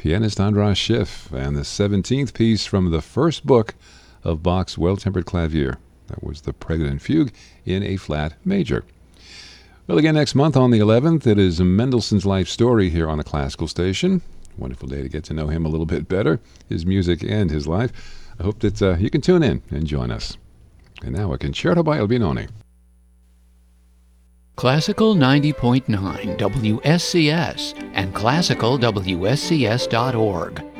pianist Andras Schiff, and the 17th piece from the first book of Bach's Well-Tempered Clavier. That was the Prelude Fugue in A flat major. Well, again, next month on the 11th, it is Mendelssohn's life story here on the Classical Station. Wonderful day to get to know him a little bit better, his music and his life. I hope that you can tune in and join us. And now a concerto by Albinoni. Classical 90.9 WSCS and classicalwscs.org.